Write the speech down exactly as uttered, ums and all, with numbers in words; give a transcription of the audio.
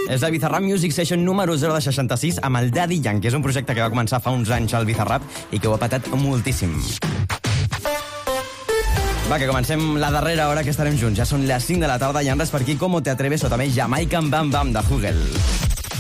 És la Bizarrap Music Session número zero de seixanta-sis amb el Daddy Yankee. És un projecte que va començar fa uns anys al Bizarrap i que ho ha patat moltíssim. Va, que comencem la darrera hora que estarem junts. Ja són les cinc de la tarda i en res per aquí, Com te atreves o també Jamaican Bam Bam de Hugel.